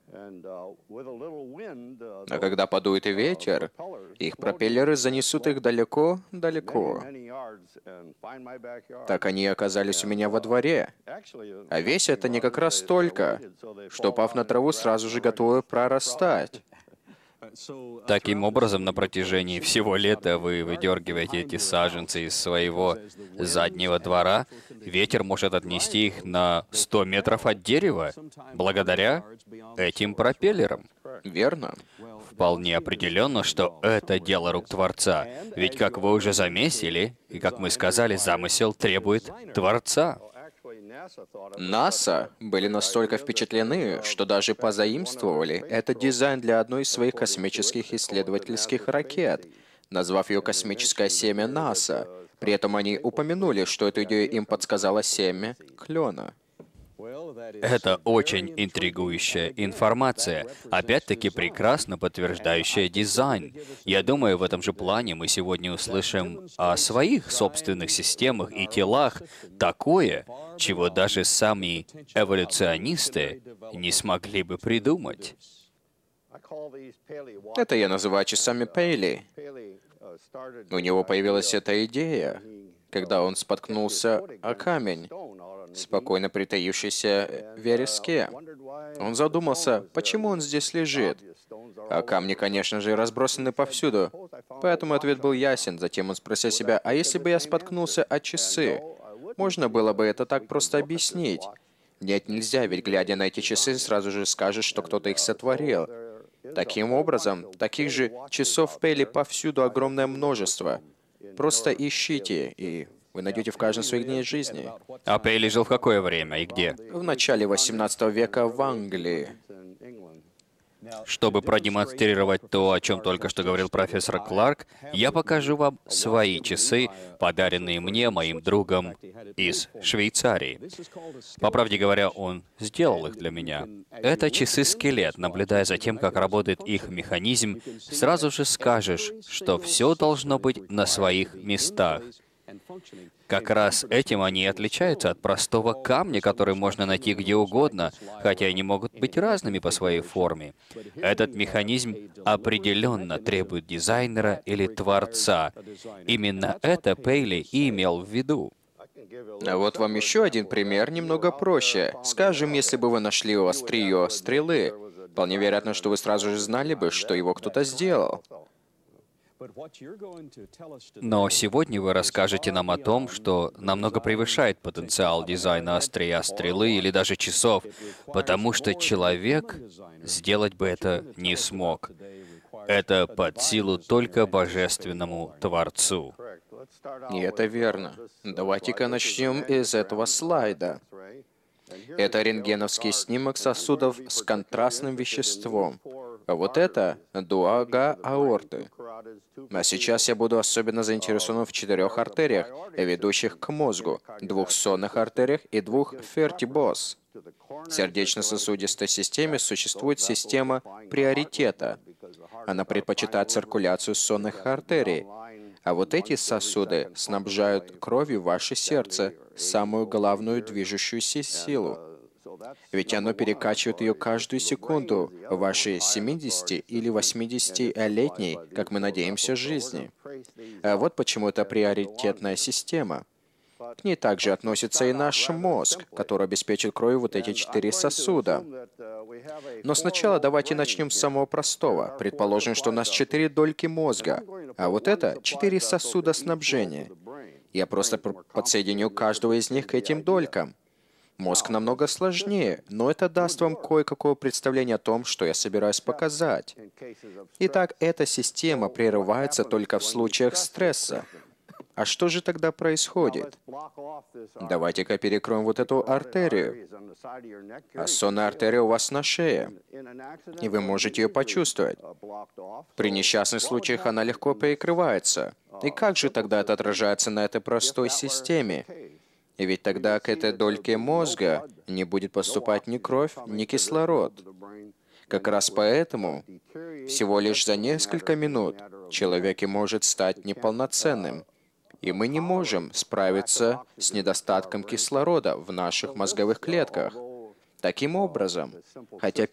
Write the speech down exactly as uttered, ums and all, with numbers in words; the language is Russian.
А когда подует ветер, их пропеллеры занесут их далеко-далеко. Так они и оказались у меня во дворе. А весят они как раз столько, что, упав на траву, сразу же готовы прорастать. Таким образом, на протяжении всего лета вы выдергиваете эти саженцы из своего заднего двора. Ветер может отнести их на сто метров от дерева благодаря этим пропеллерам. Верно? Вполне определенно, что это дело рук Творца. Ведь, как вы уже заметили, и как мы сказали, замысел требует Творца. НАСА были настолько впечатлены, что даже позаимствовали этот дизайн для одной из своих космических исследовательских ракет, назвав ее «Космическое семя НАСА». При этом они упомянули, что эту идею им подсказало семя клена. Это очень интригующая информация, опять-таки прекрасно подтверждающая дизайн. Я думаю, в этом же плане мы сегодня услышим о своих собственных системах и телах такое, чего даже сами эволюционисты не смогли бы придумать. Это я называю часами Пейли. У него появилась эта идея, когда он споткнулся о камень, спокойно притаившийся в вереске. Он задумался, почему он здесь лежит. А камни, конечно же, разбросаны повсюду. Поэтому ответ был ясен. Затем он спросил себя, а если бы я споткнулся о часы? Можно было бы это так просто объяснить? Нет, нельзя, ведь глядя на эти часы, сразу же скажешь, что кто-то их сотворил. Таким образом, таких же часов в Пейли повсюду огромное множество. Просто ищите, и вы найдете в каждом своих дней жизни. А Пейли жил в какое время и где? В начале восемнадцатого века в Англии. Чтобы продемонстрировать то, о чем только что говорил профессор Кларк, я покажу вам свои часы, подаренные мне моим другом из Швейцарии. По правде говоря, он сделал их для меня. Это часы-скелет. Наблюдая за тем, как работает их механизм, сразу же скажешь, что все должно быть на своих местах. Как раз этим они и отличаются от простого камня, который можно найти где угодно, хотя они могут быть разными по своей форме. Этот механизм определенно требует дизайнера или творца. Именно это Пейли и имел в виду. А вот вам еще один пример, немного проще. Скажем, если бы вы нашли острие стрелы, вполне вероятно, что вы сразу же знали бы, что его кто-то сделал. Но сегодня вы расскажете нам о том, что намного превышает потенциал дизайна острия стрелы или даже часов, потому что человек сделать бы это не смог. Это под силу только божественному Творцу. И это верно. Давайте-ка начнем из этого слайда. Это рентгеновский снимок сосудов с контрастным веществом. А вот это дуага аорты. А сейчас я буду особенно заинтересован в четырех артериях, ведущих к мозгу, двух сонных артериях и двух фертибос. В сердечно-сосудистой системе существует система приоритета. Она предпочитает циркуляцию сонных артерий. А вот эти сосуды снабжают кровью ваше сердце, самую главную движущуюся силу. Ведь оно перекачивает ее каждую секунду в вашей семидесяти- или восьмидесятилетней, как мы надеемся, жизни. А вот почему это приоритетная система. К ней также относится и наш мозг, который обеспечит кровью вот эти четыре сосуда. Но сначала давайте начнем с самого простого. Предположим, что у нас четыре дольки мозга, а вот это четыре сосуда снабжения. Я просто подсоединю каждого из них к этим долькам. Мозг намного сложнее, но это даст вам кое-какое представление о том, что я собираюсь показать. Итак, эта система прерывается только в случаях стресса. А что же тогда происходит? Давайте-ка перекроем вот эту артерию. А сонная артерия у вас на шее, и вы можете ее почувствовать. При несчастных случаях она легко перекрывается. И как же тогда это отражается на этой простой системе? И ведь тогда к этой дольке мозга не будет поступать ни кровь, ни кислород. Как раз поэтому всего лишь за несколько минут человек и может стать неполноценным. И мы не можем справиться с недостатком кислорода в наших мозговых клетках. Таким образом, хотя